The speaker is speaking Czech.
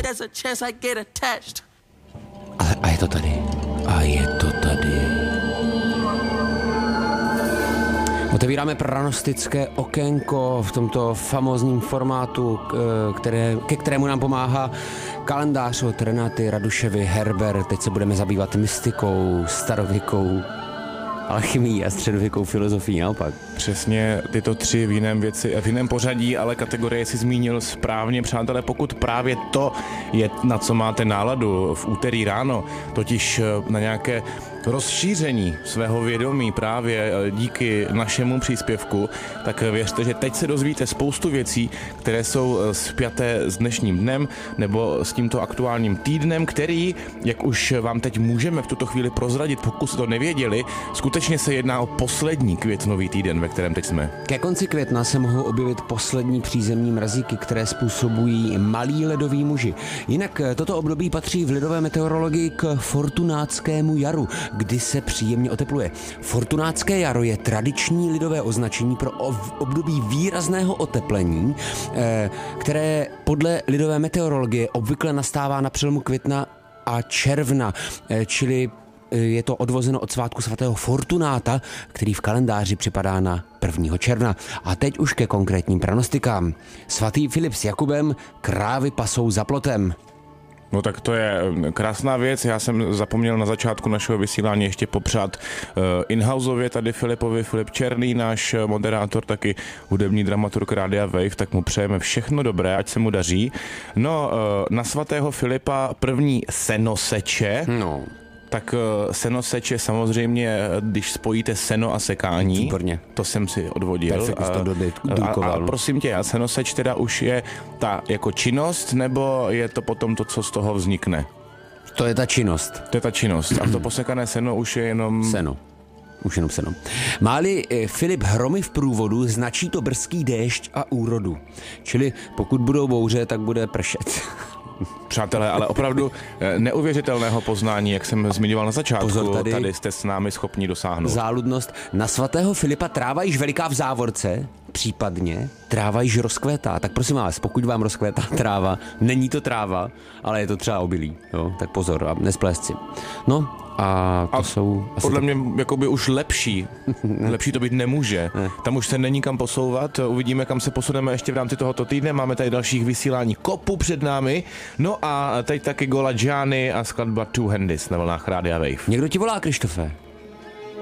there's a chance I get attached. A je to tady. A je to tady. Otevíráme pranostické okénko v tomto famózním formátu, ke kterému nám pomáhá kalendář od Renaty Raduševy Herber. Teď se budeme zabývat mystikou, starověkou alchymii a středověkou filozofií naopak. Přesně tyto tři v jiném pořadí, ale kategorie si zmínil správně, přátelé, pokud právě to je, na co máte náladu v úterý ráno, totiž na nějaké rozšíření svého vědomí právě díky našemu příspěvku, tak věřte, že teď se dozvíte spoustu věcí, které jsou spjaté s dnešním dnem nebo s tímto aktuálním týdnem, který, jak už vám teď můžeme v tuto chvíli prozradit, pokud jste to nevěděli, skutečně se jedná o poslední květnový týden, ve kterém teď jsme. Ke konci května se mohou objevit poslední přízemní mrazíky, které způsobují malí ledoví muži. Jinak toto období patří v lidové meteorologii k fortunátskému jaru, kdy se příjemně otepluje. Fortunátské jaro je tradiční lidové označení pro období výrazného oteplení, které podle lidové meteorologie obvykle nastává na přelomu května a června, čili je to odvozeno od svátku svatého Fortunáta, který v kalendáři připadá na 1. června. A teď už ke konkrétním pranostikám. Svatý Filip s Jakubem krávy pasou za plotem. No tak to je krásná věc, já jsem zapomněl na začátku našeho vysílání ještě popřát in-houseově tady Filipovi, Filip Černý, náš moderátor, taky hudební dramaturg Rádia Wave, tak mu přejeme všechno dobré, ať se mu daří. No, na svatého Filipa první senoseče. No. Tak senoseče samozřejmě, když spojíte seno a sekání, výborně. To jsem si odvodil. A prosím tě, a senoseč teda už je ta jako činnost, nebo je to potom to, co z toho vznikne? To je ta činnost. To je ta činnost. A to posekané seno už je jenom... Seno. Už jenom seno. Má-li Filip hromy v průvodu, značí to brzký déšť a úrodu. Čili pokud budou bouře, tak bude pršet. Přátelé, ale opravdu neuvěřitelného poznání, jak jsem zmiňoval na začátku. Pozor, tady jste s námi schopni dosáhnout. Záludnost. Na svatého Filipa tráva již veliká v závorce, případně tráva již rozkvétá. Tak prosím vás, pokud vám rozkvétá tráva, není to tráva, ale je to třeba obilí. Jo? Tak pozor a nesplést si. No a to jsou... Podle mě jakoby už lepší to být nemůže. Ne. Tam už se není kam posouvat, uvidíme, kam se posuneme ještě v rámci tohoto týdne, máme tady dalších vysílání kopu před námi, no a teď taky Gola Gianni a skladba Two Handys na vlnách Rádia Wave. Někdo ti volá, Krištofe?